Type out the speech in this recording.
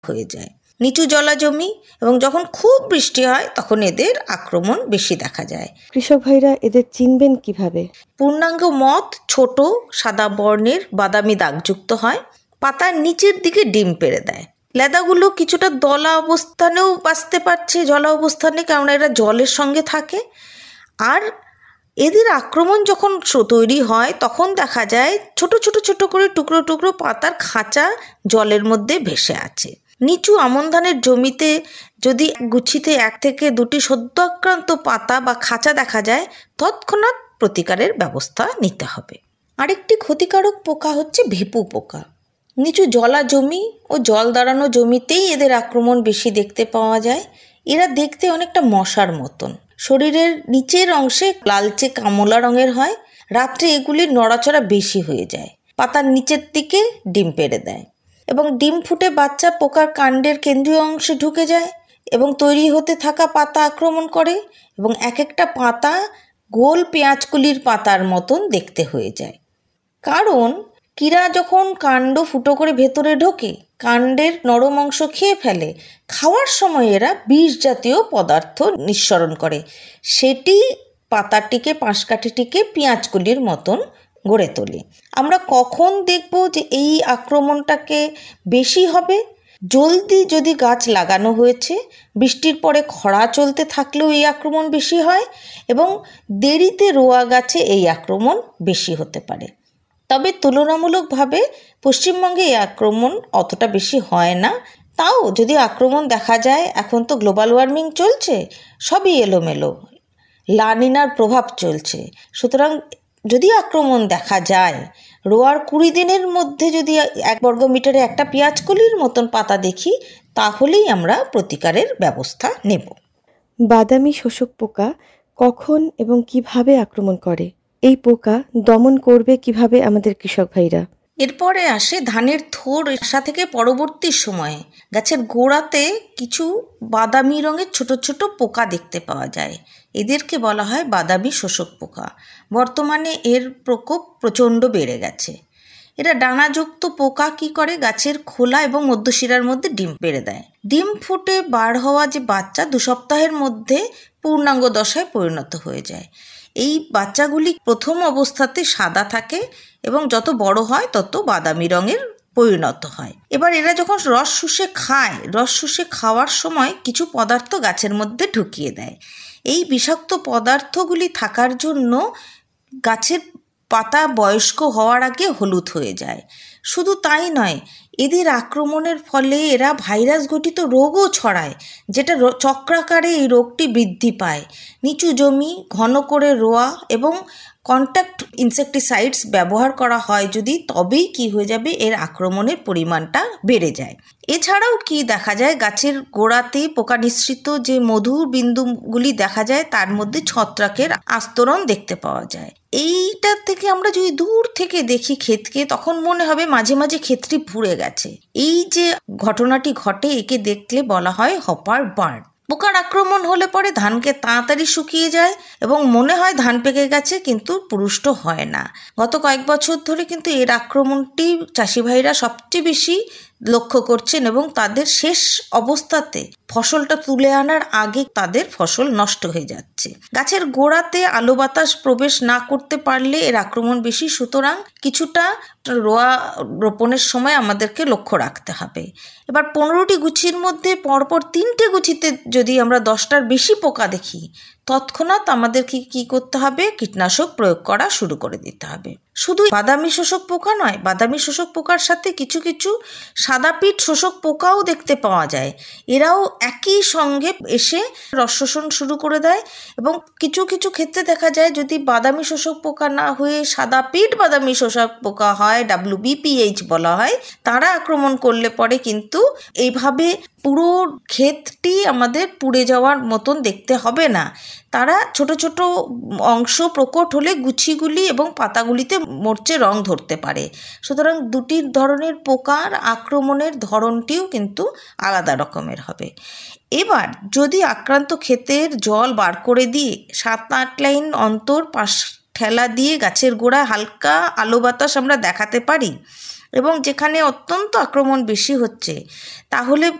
হয়ে যায়। নিচু জলাজমি এবং যখন খুব বৃষ্টি হয় তখন এদের আক্রমণ বেশি দেখা যায়। কৃষক ভাইরা এদের চিনবেন কিভাবে? পূর্ণাঙ্গ মথ ছোট সাদা বর্ণের বাদামি দাগযুক্ত হয়, পাতার নিচের দিকে ডিম পেড়ে দেয়। লেদাগুলো কিছুটা দলা অবস্থানেও বাঁচতে পারছে, জলা অবস্থানে, কারণ এরা জলের সঙ্গে থাকে। আর এদের আক্রমণ যখন তৈরি হয় তখন দেখা যায় ছোট ছোট ছোট করে টুকরো টুকরো পাতার খাঁচা জলের মধ্যে ভেসে আছে। নিচু আমন ধানের জমিতে যদি গুছিতে 1 থেকে 2টি সদ্য আক্রান্ত পাতা বা খাঁচা দেখা যায়, তৎক্ষণাৎ প্রতিকারের ব্যবস্থা নিতে হবে। আরেকটি ক্ষতিকারক পোকা হচ্ছে ভেপু পোকা। নিচু জলা জমি ও জল দাঁড়ানো জমিতেই এদের আক্রমণ বেশি দেখতে পাওয়া যায়। এরা দেখতে অনেকটা মশার মতন, শরীরের নিচের অংশে লালচে কামলা রঙের হয়। রাত্রে এগুলির নড়াচড়া বেশি হয়ে যায়, পাতার নিচের দিকে ডিম পেড়ে দেয় এবং ডিম ফুটে বাচ্চা পোকার কাণ্ডের কেন্দ্রীয় অংশে ঢুকে যায় এবং তৈরি হতে থাকা পাতা আক্রমণ করে এবং এক একটা পাতা গোল পেঁয়াজকলির পাতার মতন দেখতে হয়ে যায়। কারণ কীরা যখন কাণ্ড ফুটো করে ভেতরে ঢোকে, কাণ্ডের নরম অংশ খেয়ে ফেলে, খাওয়ার সময় এরা বিষ জাতীয় পদার্থ নিঃসরণ করে, সেটি পাতাটিকে, পাশকাঠিটিকে পেঁয়াজকলির মতন গড়ে তোলে। আমরা কখন দেখব যে এই আক্রমণটাকে বেশি হবে? জলদি যদি গাছ লাগানো হয়েছে, বৃষ্টির পরে খরা চলতে থাকলেও এই আক্রমণ বেশি হয় এবং দেরিতে রোয়া গাছে এই আক্রমণ বেশি হতে পারে। তবে তুলনামূলকভাবে পশ্চিমবঙ্গে এই আক্রমণ অতটা বেশি হয় না। তাও যদি আক্রমণ দেখা যায়, এখন তো গ্লোবাল ওয়ার্মিং চলছে, সবই এলোমেলো, লা নিনার প্রভাব চলছে, সুতরাং যদি আক্রমণ দেখা যায়, রোয়ার 20 দিনের মধ্যে যদি 1 বর্গমিটারে একটা পেঁয়াজকলির মতন পাতা দেখি, তাহলেই আমরা প্রতিকারের ব্যবস্থা নেব। বাদামি শোষক পোকা কখন এবং কিভাবে আক্রমণ করে? এই পোকা দমন করবে কিভাবে আমাদের কৃষক ভাইরা? এরপরে আসে ধানের থোড় আসা থেকে পরবর্তী সময়ে গাছের গোড়াতে কিছু বাদামি রঙের ছোট ছোট পোকা দেখতে পাওয়া যায়। এদেরকে বলা হয় বাদামি শোষক পোকা। বর্তমানে এর প্রকোপ প্রচণ্ড বেড়ে গেছে। এরা ডানাযুক্ত পোকা কি করে, গাছের খোলা এবং মধ্যশিরার মধ্যে ডিম পেড়ে দেয়। ডিম ফুটে বার হওয়া যে বাচ্চা 2 সপ্তাহের মধ্যে পূর্ণাঙ্গ দশায় পরিণত হয়ে যায়। এই বাচ্চাগুলি প্রথম অবস্থাতে সাদা থাকে এবং যত বড় হয় তত বাদামি রঙের পরিণত হয়। এবার এরা যখন রস শুষে খায়, রস শুষে খাওয়ার সময় কিছু পদার্থ গাছের মধ্যে ঢুকিয়ে দেয়। এই বিষাক্ত পদার্থগুলি থাকার জন্য গাছের পাতা বয়স্ক হওয়ার আগে হলুদ হয়ে যায়। শুধু তাই নয়, এদের আক্রমণের ফলে এরা ভাইরাস ঘটিত রোগও ছড়ায়, যেটা চক্রাকারে এই রোগটি বৃদ্ধি পায়। নিচু জমি, ঘন করে রোয়া এবং কন্ট্যাক্ট ইনসেকটিসাইডস ব্যবহার করা হয় যদি, তবেই কি হয়ে যাবে, এর আক্রমণের পরিমাণটা বেড়ে যায়। এছাড়াও কি দেখা যায়, গাছের গোড়াতে পোকা নিঃসৃত যে মধুর বিন্দুগুলি দেখা যায়, তার মধ্যে ছত্রাকের আস্তরণ দেখতে পাওয়া যায়। এইটার থেকে আমরা যদি দূর থেকে দেখি ক্ষেতকে, তখন মনে হবে মাঝে মাঝে ক্ষেতটি পুড়ে গেছে। এই যে ঘটনাটি ঘটে, একে দেখলে বলা হয় হপার বার্ন। পোকার আক্রমণ হলে পরে ধানকে তাড়াতাড়ি শুকিয়ে যায় এবং মনে হয় ধান পেকে গেছে, কিন্তু পুরুষ্ট হয় না। গত কয়েক বছর ধরে কিন্তু এর আক্রমণটি চাষি ভাইরা সবচেয়ে বেশি লক্ষ্য করছেন এবং তাদের শেষ অবস্থাতে ফসলটা তুলে আনার আগে তাদের ফসল নষ্ট হয়ে যাচ্ছে। গাছের গোড়াতে আলো বাতাস প্রবেশ না করতে পারলে এর আক্রমণ বেশি, সুতরাং কিছুটা রোয়া রোপণের সময় আমাদেরকে লক্ষ্য রাখতে হবে। এবার 15টি গুছির মধ্যে পরপর 3টে গুছিতে যদি আমরা 10টার বেশি পোকা দেখি, তৎক্ষণাৎ আমাদেরকে কি করতে হবে, কীটনাশক প্রয়োগ করা শুরু করে দিতে হবে। শুধু বাদামি শোষক পোকা নয়, বাদামি শোষক পোকার সাথে কিছু কিছু সাদা পিঠ শোষক পোকাও দেখতে পাওয়া যায়। এরাও একই সঙ্গে এসে রস শোষণ শুরু করে দেয় এবং কিছু কিছু ক্ষেত্রে দেখা যায় যদি বাদামি শোষক পোকা না হয়ে সাদা পিঠ বাদামি শোষক পোকা হয়, WBPH বলা হয়, তারা আক্রমণ করলে পরে কিন্তু এইভাবে পুরো ক্ষেতটি আমাদের পুড়ে যাওয়ার মতন দেখতে হবে না। তারা ছোট ছোট অংশ প্রকট হলে গুছিগুলি এবং পাতাগুলিতে মরচে রং ধরতে পারে। সুতরাং দুটি ধরনের পোকার আক্রমণের ধরনটিও কিন্তু আলাদা রকমের হবে। এবার যদি আক্রান্ত ক্ষেতের জল বার করে দিয়ে 7-8 লাইন অন্তর পাশ ঠেলা দিয়ে গাছের গোড়ায় হালকা আলো বাতাস আমরা দেখাতে পারি এবং যেখানে অত্যন্ত আক্রমণ বেশি হচ্ছে তাহলে